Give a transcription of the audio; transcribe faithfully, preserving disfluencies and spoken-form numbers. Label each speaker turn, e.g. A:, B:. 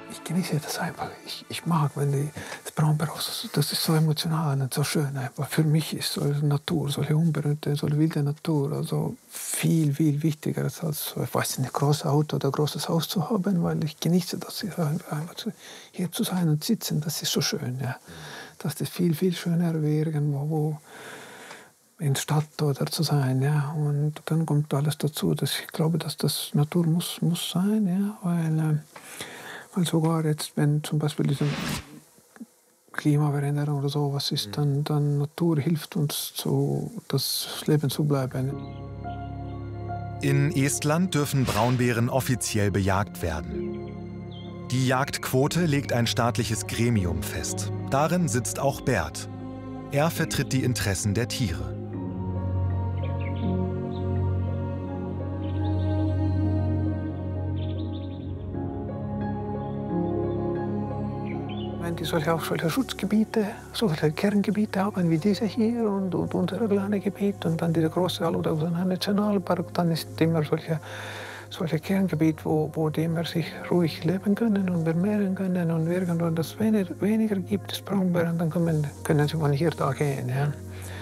A: ich genieße das einfach. Ich, ich mag, wenn die, das Braunbär-Haus, das ist so emotional und so schön einfach. Für mich ist solche Natur, solche unberührte, solche wilde Natur, also viel, viel wichtiger als, als ich weiß nicht, ein großes Auto oder ein großes Haus zu haben, weil ich genieße das, einfach hier zu sein und sitzen, das ist so schön. Ja. Das ist viel, viel schöner wie irgendwo wo in der Stadt oder zu sein. Ja. Und dann kommt alles dazu, dass ich glaube, dass das Natur muss, muss sein, ja, weil äh, Weil sogar jetzt, wenn zum Beispiel diese Klimaveränderung oder sowas ist, dann, dann Natur hilft uns, zu, das Leben zu bleiben.
B: In Estland dürfen Braunbären offiziell bejagt werden. Die Jagdquote legt ein staatliches Gremium fest. Darin sitzt auch Bert. Er vertritt die Interessen der Tiere.
A: Wenn die solche, auch solche Schutzgebiete, solche Kerngebiete haben wie diese hier und, und unser kleines Gebiet und dann diese große Aludausana Nationalpark, dann ist immer solche, solche Kerngebiete, wo, wo die immer sich ruhig leben können und vermehren können und irgendwann das weniger, weniger gibt, das Braunbären, dann können, können sie von hier da gehen. Ja.